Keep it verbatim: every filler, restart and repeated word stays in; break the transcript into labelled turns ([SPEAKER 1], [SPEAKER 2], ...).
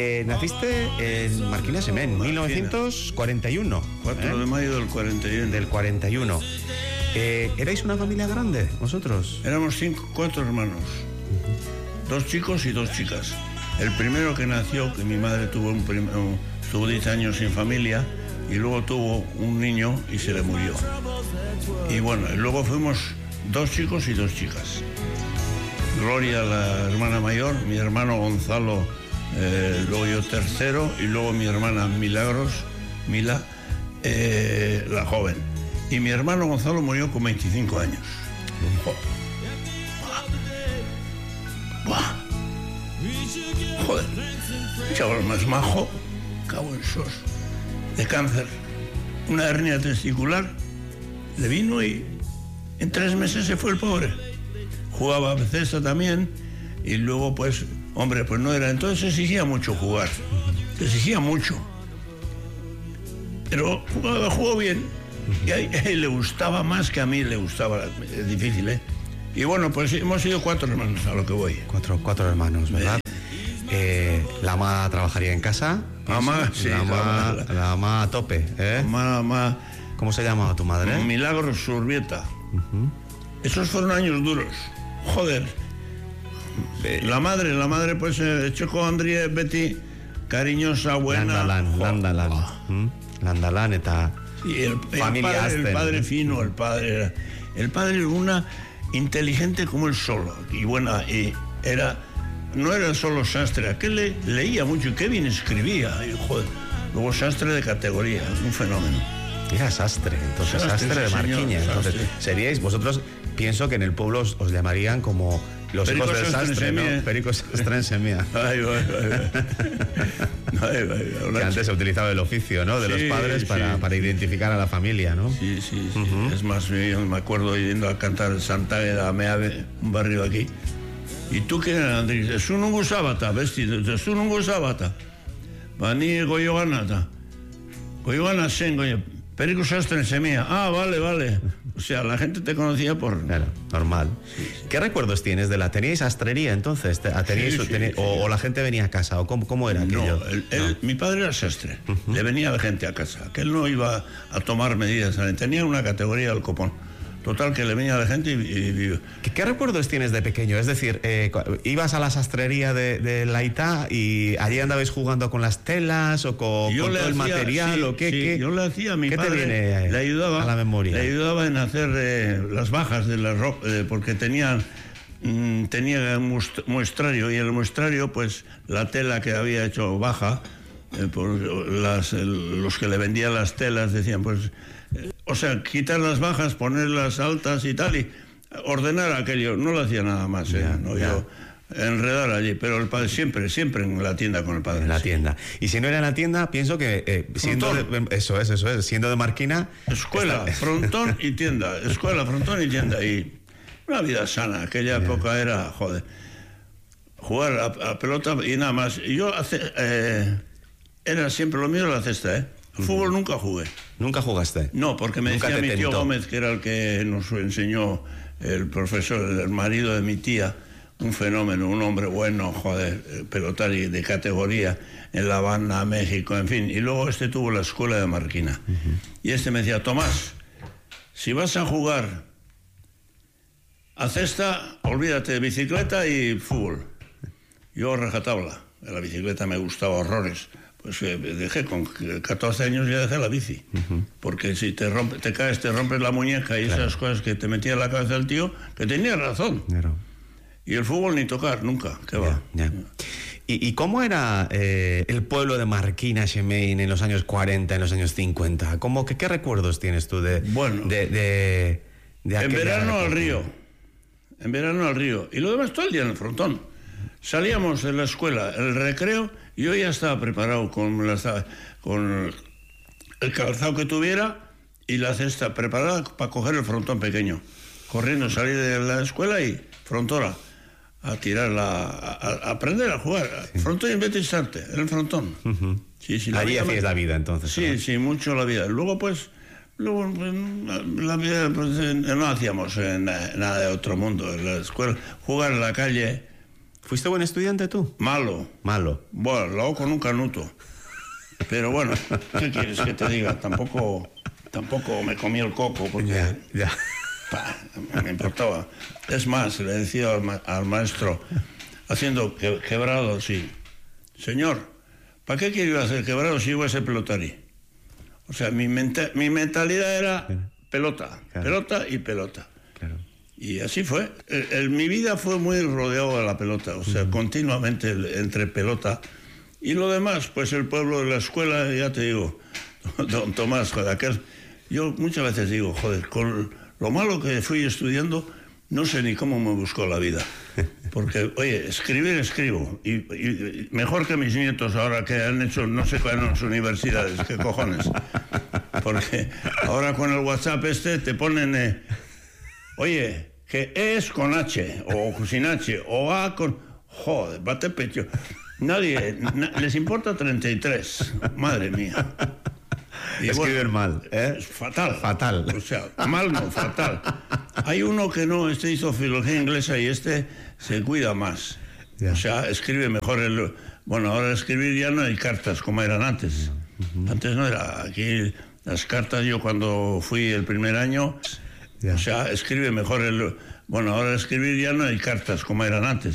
[SPEAKER 1] Eh, naciste en Marquina Semén, mil novecientos cuarenta y uno.
[SPEAKER 2] cuatro de mayo del cuarenta y uno.
[SPEAKER 1] Del cuarenta y uno. Eh, ¿Erais una familia grande, vosotros?
[SPEAKER 2] Éramos cinco, cuatro hermanos. Uh-huh. Dos chicos y dos chicas. El primero que nació, que mi madre tuvo un prim- estuvo diez años sin familia, y luego tuvo un niño y se le murió. Y bueno, luego fuimos dos chicos y dos chicas. Gloria, la hermana mayor, mi hermano Gonzalo, eh, luego yo tercero, y luego mi hermana Milagros, Mila, eh, la joven. Y mi hermano Gonzalo murió con veinticinco años. Buah. Buah. Joder, chaval más majo, cabo en sos, de cáncer, una hernia testicular, le vino y en tres meses se fue el pobre. Jugaba a cesta también, y luego pues, hombre, pues no era, entonces exigía mucho jugar, exigía mucho, pero jugaba, jugó bien, y a él le gustaba más que a mí le gustaba, es difícil, ¿eh? Y bueno, pues hemos sido cuatro hermanos, a lo que voy.
[SPEAKER 1] Cuatro, cuatro hermanos, ¿verdad? Eh, la ama trabajaría en casa.
[SPEAKER 2] Mamá, sí.
[SPEAKER 1] La ama, la, la ama a tope, ¿eh?
[SPEAKER 2] Mamá, mamá.
[SPEAKER 1] ¿Cómo se llamaba tu madre?
[SPEAKER 2] Milagros Surbieta. Uh-huh. Esos fueron años duros. Joder. La madre, la madre, pues, eh, Choco Andría, Betty, cariñosa, buena.
[SPEAKER 1] Landalán, Landalán. ¿Mm? Landalán, eta...
[SPEAKER 2] Sí, el, el, padre, el padre fino, el padre era... El padre era una inteligente como él solo, y buena, y era... No era solo sastre, aquel le, leía mucho y qué bien escribía, y, joder. Luego sastre de categoría, un fenómeno.
[SPEAKER 1] Era sastre, entonces sastre, sastre de Marquiña. Señor, entonces, seríais, vosotros, pienso que en el pueblo os, os llamarían como los
[SPEAKER 2] Perico
[SPEAKER 1] hijos del sastre, ¿no? Perico Sastre en Semía.
[SPEAKER 2] Ay, ay, ay, ay.
[SPEAKER 1] Que antes se utilizaba el oficio, ¿no? De sí, los padres para, sí, para identificar a la familia, ¿no?
[SPEAKER 2] Sí, sí, sí. Uh-huh. Es más, yo me acuerdo yendo a cantar Santa Agueda, Meave, un barrio aquí. ¿Y tú quién eres, Andrés? Es un ungo sábata, vestido, es un ungo sábata. Vani goyoganata. Goyogana sen, goyo. Perico Sastre en Semía. Ah, vale, vale. O sea, la gente te conocía por...
[SPEAKER 1] Claro, normal. Sí, sí. ¿Qué recuerdos tienes de la... ¿Teníais sastrería entonces? ¿Teníais, sí, sí, teníais, sí, o, sí. o la gente venía a casa? ¿O cómo, cómo era aquello?
[SPEAKER 2] No, él, él, no. Mi padre era sastre. Uh-huh. Le venía la gente a casa. Que él no iba a tomar medidas. Tenía una categoría al copón. Total, que le venía a la gente y... y...
[SPEAKER 1] ¿Qué, ¿Qué recuerdos tienes de pequeño? Es decir, eh, ibas a la sastrería de, de la Ita y allí andabais jugando con las telas o con, con todo hacía, el material,
[SPEAKER 2] sí,
[SPEAKER 1] o qué,
[SPEAKER 2] sí,
[SPEAKER 1] qué...
[SPEAKER 2] Yo le hacía a mi
[SPEAKER 1] ¿Qué
[SPEAKER 2] padre,
[SPEAKER 1] te viene
[SPEAKER 2] le ayudaba,
[SPEAKER 1] a la memoria?
[SPEAKER 2] Le ayudaba en hacer eh, las bajas de la ropa, eh, porque tenía, mm, tenía un muestrario, y en el muestrario, pues, la tela que había hecho baja, eh, por las, el, los que le vendían las telas decían, pues... O sea, quitar las bajas, poner las altas y tal, y ordenar aquello. No lo hacía nada más, ¿eh?
[SPEAKER 1] Ya,
[SPEAKER 2] no,
[SPEAKER 1] ya.
[SPEAKER 2] Yo enredar allí, pero el padre siempre, siempre en la tienda con el padre.
[SPEAKER 1] En la
[SPEAKER 2] sí.
[SPEAKER 1] tienda. Y si no era en la tienda, pienso que eh, siendo de, eso es, eso es, siendo de Marquina...
[SPEAKER 2] Escuela, está... frontón y tienda. Escuela, frontón y tienda. Y una vida sana. Aquella yeah. época era, joder, jugar a, a pelota y nada más. Y yo hace, eh, era siempre lo mío la cesta, ¿eh? El fútbol uh-huh. nunca jugué.
[SPEAKER 1] ¿Nunca jugaste?
[SPEAKER 2] No, porque me
[SPEAKER 1] ¿Nunca
[SPEAKER 2] decía mi tío
[SPEAKER 1] tentó?
[SPEAKER 2] Gómez, que era el que nos enseñó, el profesor, el marido de mi tía, un fenómeno, un hombre bueno, joder, pelotari de categoría, en La Habana, México, en fin. Y luego este tuvo la escuela de Marquina. Uh-huh. Y este me decía, Tomás, si vas a jugar a cesta, olvídate de bicicleta y fútbol. Yo rajatabla, la bicicleta me gustaba horrores. Pues eh, dejé, con catorce años ya dejé la bici. Uh-huh. Porque si te rompe, te caes, te rompes la muñeca y claro. esas cosas que te metía en la cabeza el tío, que tenía razón. Claro. Y el fútbol ni tocar, nunca, ¿qué va?
[SPEAKER 1] Ya, ya. ¿Y, ¿Y cómo era eh, el pueblo de Marquina Semén en los años cuarenta, en los años cincuenta? ¿Cómo, que, ¿Qué recuerdos tienes tú de...
[SPEAKER 2] Bueno,
[SPEAKER 1] de, de, de
[SPEAKER 2] en verano
[SPEAKER 1] época?
[SPEAKER 2] al río. En verano al río. Y lo demás todo el día en el frontón. Salíamos de la escuela, el recreo, y yo ya estaba preparado con, la, con el calzado que tuviera y la cesta preparada para coger el frontón pequeño. Corriendo, salir de la escuela y frontora, a tirar la, a, a aprender a jugar. Sí. Frontón y en vez de instante, en el frontón.
[SPEAKER 1] Uh-huh. Sí, sí, Allí hacías me... la vida, entonces.
[SPEAKER 2] Sí, ¿no? Sí, mucho la vida. Luego, pues, luego, pues, la vida, pues, no hacíamos nada de otro mundo. En la escuela, jugar en la calle...
[SPEAKER 1] ¿Fuiste buen estudiante tú?
[SPEAKER 2] Malo.
[SPEAKER 1] Malo.
[SPEAKER 2] Bueno, lo hago con un canuto. Pero bueno, ¿qué quieres que te diga? Tampoco, tampoco me comí el coco porque...
[SPEAKER 1] Ya, ya.
[SPEAKER 2] Pa, me importaba. Es más, le decía al, ma al maestro, haciendo que quebrados, sí. Señor, ¿para qué quiero hacer quebrados si iba a ser pelotarí? O sea, mi, menta mi mentalidad era pelota, claro. pelota y pelota.
[SPEAKER 1] Claro.
[SPEAKER 2] Y así fue. El, el, mi vida fue muy rodeado de la pelota, o sea, uh-huh. continuamente el, entre pelota y lo demás, pues el pueblo de la escuela, ya te digo, don Tomás, joder, aquel, yo muchas veces digo, joder, con lo malo que fui estudiando, no sé ni cómo me buscó la vida. Porque, oye, escribir escribo, y, y mejor que mis nietos ahora que han hecho no sé cuáles universidades, qué cojones. Porque ahora con el WhatsApp este te ponen, eh, oye, que es con H, o sin H, o A con... Joder, bate pecho. Nadie, na, les importa treinta y tres, madre mía. Y
[SPEAKER 1] escriben bueno, mal, ¿eh?
[SPEAKER 2] Fatal.
[SPEAKER 1] Fatal.
[SPEAKER 2] O sea, mal no, fatal. Hay uno que no, este hizo filología inglesa y este se cuida más. Yeah. O sea, escribe mejor el... Bueno, ahora escribir ya no hay cartas como eran antes. Uh-huh. Antes no era. Aquí las cartas, yo cuando fui el primer año, yeah. o sea, escribe mejor el... Bueno, ahora escribir ya no hay cartas como eran antes.